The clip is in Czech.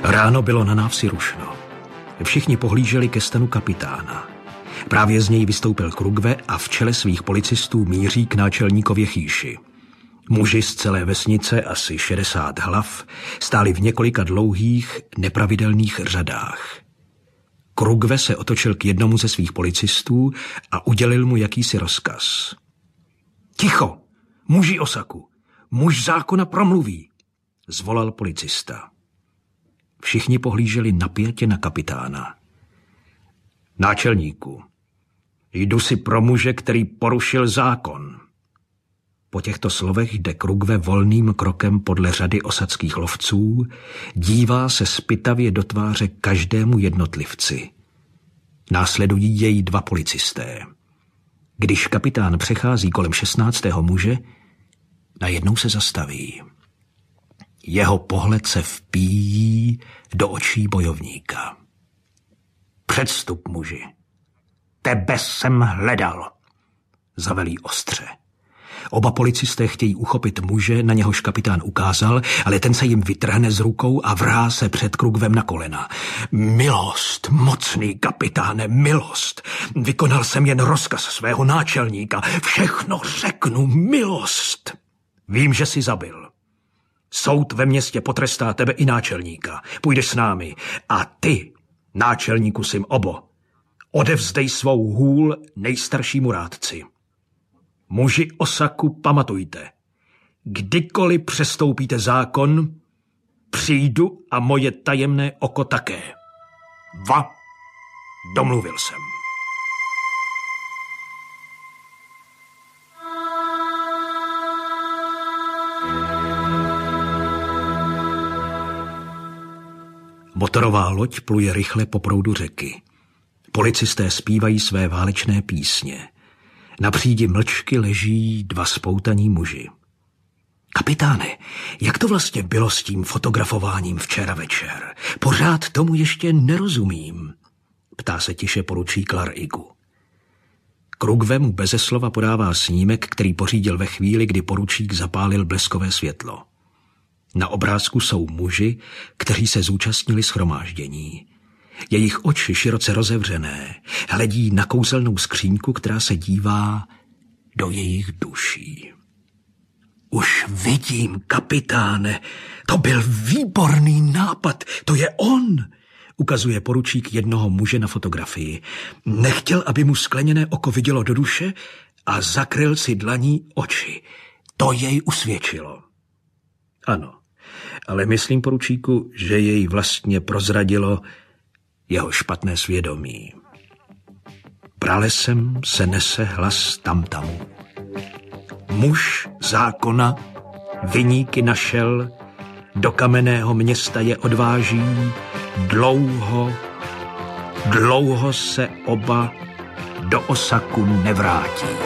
Ráno bylo na návsi rušno. Všichni pohlíželi ke stanu kapitána. Právě z něj vystoupil Krugve a v čele svých policistů míří k náčelníkově chýši. Muži z celé vesnice, asi 60 hlav, stáli v několika dlouhých, nepravidelných řadách. Krugve se otočil k jednomu ze svých policistů a udělil mu jakýsi rozkaz. Ticho! Muži Osaku! Muž zákona promluví! Zvolal policista. Všichni pohlíželi napjatě na kapitána. Náčelníku, jdu si pro muže, který porušil zákon. Po těchto slovech jde Krugve volným krokem podle řady osadských lovců, dívá se zpytavě do tváře každému jednotlivci. Následují jej 2 policisté. Když kapitán přechází kolem 16. muže, najednou se zastaví. Jeho pohled se vpíjí do očí bojovníka. Předstup, muži. Tebe jsem hledal, zavelí ostře. Oba policisté chtějí uchopit muže, na něhož kapitán ukázal, ale ten se jim vytrhne z rukou a vrhá se před Krugvem na kolena. Milost, mocný kapitáne, milost. Vykonal jsem jen rozkaz svého náčelníka. Všechno řeknu, milost. Vím, že jsi zabil. Soud ve městě potrestá tebe i náčelníka. Půjdeš s námi. A ty, náčelníku Sim Obo, odevzdej svou hůl nejstaršímu rádci. Muži Osaku, pamatujte, kdykoliv přestoupíte zákon, přijdu a moje tajemné oko také. Va, domluvil jsem. Motorová loď pluje rychle po proudu řeky. Policisté zpívají své válečné písně. Na přídi mlčky leží 2 spoutaní muži. Kapitáne, jak to vlastně bylo s tím fotografováním včera večer? Pořád tomu ještě nerozumím, ptá se tiše poručík Larigu. Krugve mu beze slova podává snímek, který pořídil ve chvíli, kdy poručík zapálil bleskové světlo. Na obrázku jsou muži, kteří se zúčastnili shromáždění. Jejich oči široce rozevřené hledí na kouzelnou skříňku, která se dívá do jejich duší. Už vidím, kapitáne, to byl výborný nápad, to je on, ukazuje poručík jednoho muže na fotografii. Nechtěl, aby mu skleněné oko vidělo do duše a zakryl si dlaní oči. To jej usvědčilo. Ano, ale myslím, poručíku, že jej vlastně prozradilo jeho špatné svědomí. Pralesem se nese hlas tamtamu. Muž zákona viníky našel, do kamenného města je odváží, dlouho se oba do Osaku nevrátí.